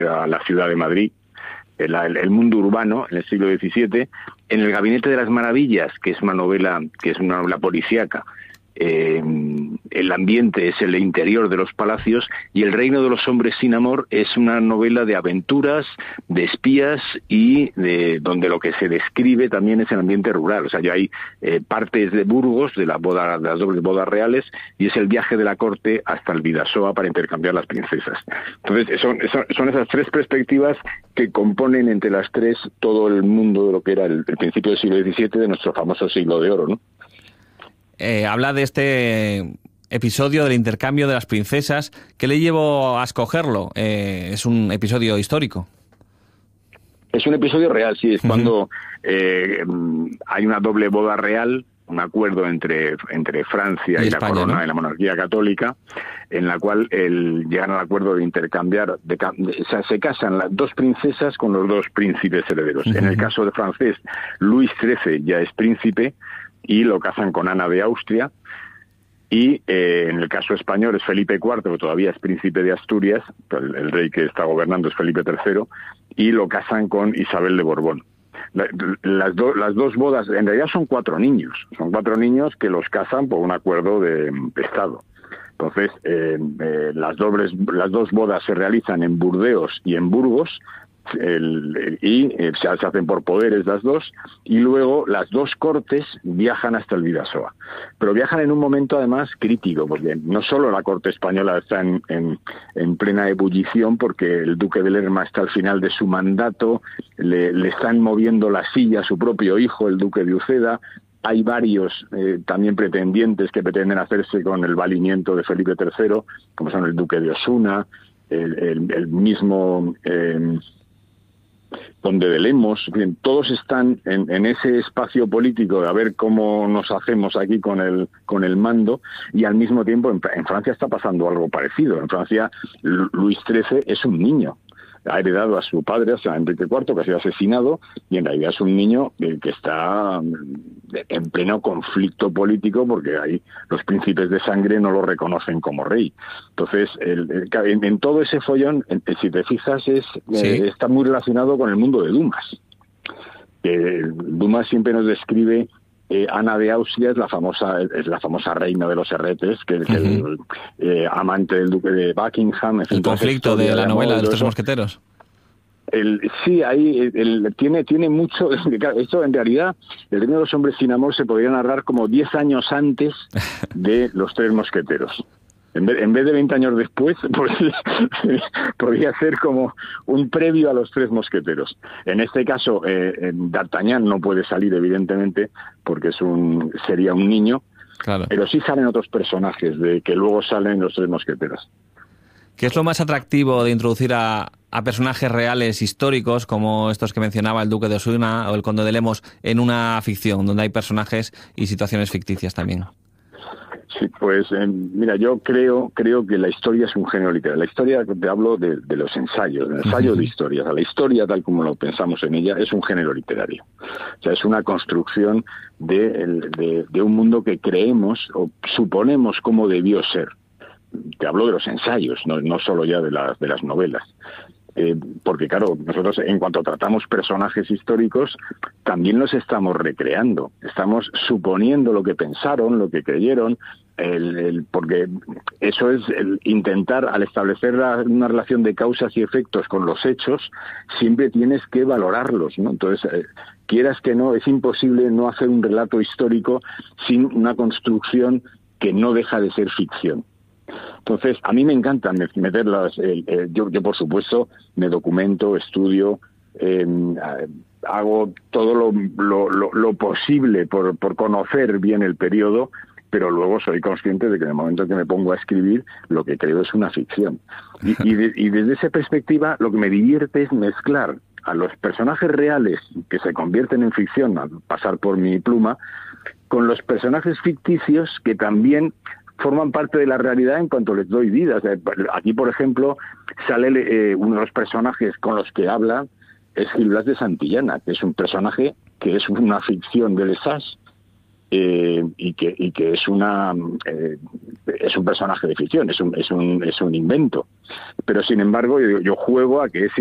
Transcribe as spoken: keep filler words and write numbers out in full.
a la ciudad de Madrid, el, el mundo urbano en el siglo diecisiete, en El Gabinete de las Maravillas, que es una novela que es una novela policíaca. Eh, el ambiente es el interior de los palacios, y El Reino de los Hombres sin Amor es una novela de aventuras, de espías, y de donde lo que se describe también es el ambiente rural. O sea, ya hay eh, partes de Burgos, de, la boda, de las dobles bodas reales, y es el viaje de la corte hasta el Bidasoa para intercambiar las princesas. Entonces son, son, son esas tres perspectivas que componen entre las tres todo el mundo de lo que era el, el principio del siglo diecisiete, de nuestro famoso siglo de oro, ¿no? Eh, habla de este episodio del intercambio de las princesas. ¿Qué le llevó a escogerlo? Eh, es un episodio histórico. Es un episodio real, sí. Es uh-huh. cuando eh, hay una doble boda real, un acuerdo entre, entre Francia y, y la España, corona, ¿no? y la monarquía católica, en la cual el, llegan al acuerdo de intercambiar, de, de, o sea, se casan las dos princesas con los dos príncipes herederos. Uh-huh. En el caso de francés, Luis trece ya es príncipe, y lo casan con Ana de Austria, y eh, en el caso español es Felipe cuarto, que todavía es príncipe de Asturias, el, el rey que está gobernando es Felipe tercero, y lo casan con Isabel de Borbón. La, las, do, las dos bodas, en realidad son cuatro niños, son cuatro niños que los casan por un acuerdo de, de Estado. Entonces, eh, eh, las, dobles, las dos bodas se realizan en Burdeos y en Burgos, El, el, y eh, se, se hacen por poderes las dos, y luego las dos cortes viajan hasta el Bidasoa, pero viajan en un momento además crítico, porque no solo la corte española está en, en, en plena ebullición, porque el duque de Lerma está al final de su mandato, le, le están moviendo la silla a su propio hijo, el duque de Uceda. Hay varios eh, también pretendientes que pretenden hacerse con el valimiento de Felipe tercero, como son el duque de Osuna, el, el, el mismo eh, Conde de Lemos. Bien, todos están en, en ese espacio político de a ver cómo nos hacemos aquí con el con el mando, y al mismo tiempo en, en Francia está pasando algo parecido. En Francia Luis trece es un niño, ha heredado a su padre, o sea, Enrique cuarto, que ha sido asesinado, y en realidad es un niño que está en pleno conflicto político, porque ahí los príncipes de sangre no lo reconocen como rey. Entonces, el, el, en, en todo ese follón, en, si te fijas, es ¿sí? eh, está muy relacionado con el mundo de Dumas. Eh, Dumas siempre nos describe Eh, Ana de Austria es la famosa es la famosa reina de los herretes, que es uh-huh. el eh, amante del duque de Buckingham. En fin, el conflicto de la novela de los tres mosqueteros. El, sí, ahí el, el, tiene tiene mucho. Esto en realidad, El Reino de los Hombres sin Amor se podría narrar como diez años antes de los tres mosqueteros. En vez, en vez de veinte años después, pues, podría ser como un previo a los tres mosqueteros. En este caso, eh, D'Artagnan no puede salir, evidentemente, porque es un sería un niño, claro. Pero sí salen otros personajes de que luego salen los tres mosqueteros. ¿Qué es lo más atractivo de introducir a, a personajes reales históricos, como estos que mencionaba el duque de Osuna o el conde de Lemos, en una ficción, donde hay personajes y situaciones ficticias también? Sí, pues eh, mira, yo creo creo que la historia es un género literario. La historia, te hablo de, de los ensayos, del ensayo de historia. O sea, la historia, tal como lo pensamos en ella, es un género literario. O sea, es una construcción de, de, de un mundo que creemos o suponemos cómo debió ser. Te hablo de los ensayos, no, no solo ya de las, de las novelas. Eh, porque claro, nosotros en cuanto tratamos personajes históricos también los estamos recreando, estamos suponiendo lo que pensaron, lo que creyeron, el, el, porque eso es el intentar, al establecer la, una relación de causas y efectos con los hechos, siempre tienes que valorarlos, ¿no? Entonces, eh, quieras que no, es imposible no hacer un relato histórico sin una construcción que no deja de ser ficción. Entonces, a mí me encanta meterlas. Eh, eh, yo, yo, por supuesto, me documento, estudio, eh, hago todo lo, lo, lo, lo posible por, por conocer bien el periodo, pero luego soy consciente de que en el momento que me pongo a escribir, lo que creo es una ficción. Y, y, de, y desde esa perspectiva, lo que me divierte es mezclar a los personajes reales que se convierten en ficción al pasar por mi pluma, con los personajes ficticios que también forman parte de la realidad en cuanto les doy vida. O sea, aquí, por ejemplo, sale eh, uno de los personajes con los que habla, es Gil Blas de Santillana, que es un personaje que es una ficción de Lesage, eh, y que y que es una eh, es un personaje de ficción, es un es un es un invento. Pero sin embargo yo, yo juego a que ese